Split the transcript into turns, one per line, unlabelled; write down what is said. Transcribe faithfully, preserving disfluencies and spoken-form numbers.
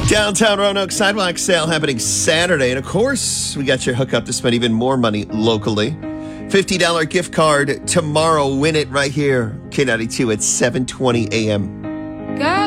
Downtown Roanoke sidewalk sale happening Saturday. And of course, we got your hookup to spend even more money locally. fifty dollars gift card tomorrow. Win it right here. K ninety-two at seven twenty a.m.
Good.